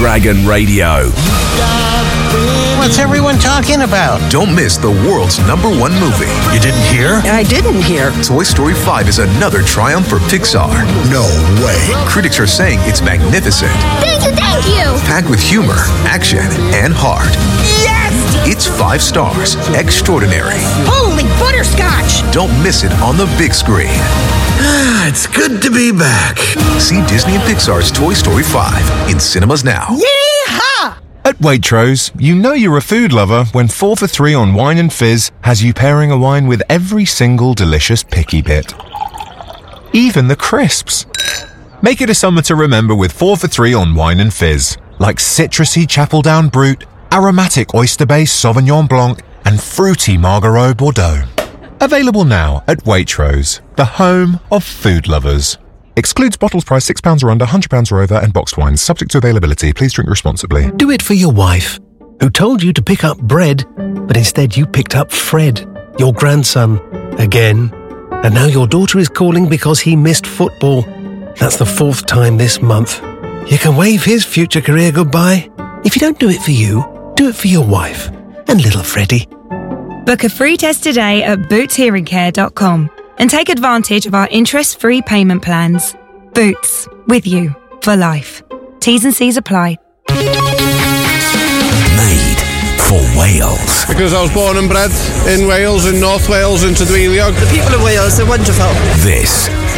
Dragon Radio. What's everyone talking about? Don't miss the world's #1 movie. You didn't hear? I didn't hear. Toy Story 5 is another triumph for Pixar. No way. Critics are saying it's magnificent, Thank you! packed with humor, action, and heart. Yes! It's 5 stars. Extraordinary. Holy butterscotch! Don't miss it on the big screen. It's good to be back. See Disney and Pixar's Toy Story 5 in cinemas now. Yeehaw! At Waitrose, you know you're a food lover when 4 for 3 on wine and fizz has you pairing a wine with every single delicious picky bit. Even the crisps. Make it a summer to remember with 4 for 3 on wine and fizz, like citrusy Chapeldown Brut, aromatic oyster-based Sauvignon Blanc, and fruity Margariot Bordeaux. Available now at Waitrose, the home of food lovers. Excludes bottles priced £6 or under, £100 or over, and boxed wines. Subject to availability. Please drink responsibly. Do it for your wife, who told you to pick up bread, but instead you picked up Fred, your grandson, again. And now your daughter is calling because he missed football. That's the 4th time this month. You can wave his future career goodbye. If you don't do it for you, do it for your wife and little Freddie. Book a free test today at bootshearingcare.com and take advantage of our interest-free payment plans. Boots, with you for life. T's and C's apply. Made for Wales. Because I was born and bred in Wales, in North Wales, in Tudwiliog. The people of Wales are wonderful. This